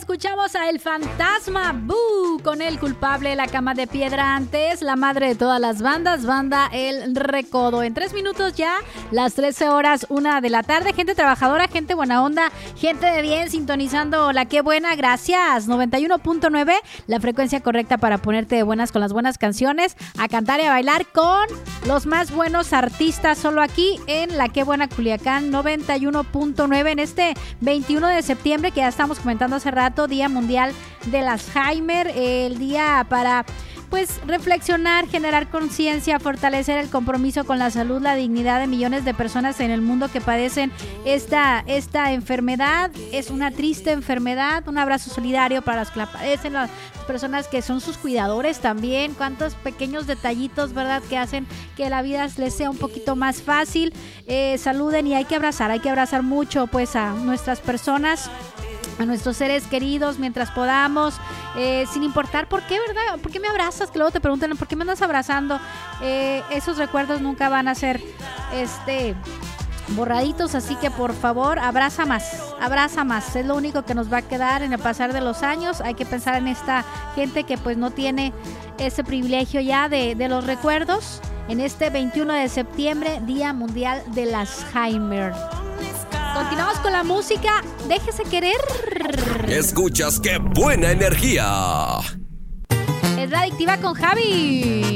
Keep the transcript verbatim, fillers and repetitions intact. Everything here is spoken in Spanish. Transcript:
escuchamos a El Fantasma Boo con El Culpable, La Cama de Piedra. Antes, la madre de todas las bandas, Banda El Recodo. En tres minutos ya, las trece horas, una de la tarde. Gente trabajadora, gente buena onda, gente de bien, sintonizando la Qué Buena. Gracias. noventa y uno punto nueve, la frecuencia correcta para ponerte de buenas con las buenas canciones, a cantar y a bailar con los más buenos artistas, solo aquí en la Qué Buena Culiacán noventa y uno punto nueve en este veintiuno de septiembre, que ya estamos comentando hace rato, Día Mundial del Alzheimer, el día para pues reflexionar, generar conciencia, fortalecer el compromiso con la salud, la dignidad de millones de personas en el mundo que padecen esta, esta enfermedad. Es una triste enfermedad. Un abrazo solidario para las que la padecen, las personas que son sus cuidadores también. Cuántos pequeños detallitos, ¿verdad?, que hacen que la vida les sea un poquito más fácil. Eh, saluden, y hay que abrazar, hay que abrazar mucho pues a nuestras personas, a nuestros seres queridos mientras podamos, eh, sin importar por qué, ¿verdad? ¿Por qué me abrazas? Que luego te preguntan, ¿por qué me andas abrazando? Eh, esos recuerdos nunca van a ser este borraditos, así que por favor, abraza más, abraza más. Es lo único que nos va a quedar en el pasar de los años. Hay que pensar en esta gente que pues no tiene ese privilegio ya de, de los recuerdos. En este veintiuno de septiembre, Día Mundial del Alzheimer. Continuamos con la música. Déjese querer. Escuchas Qué Buena Energía. Es la adictiva con Javi.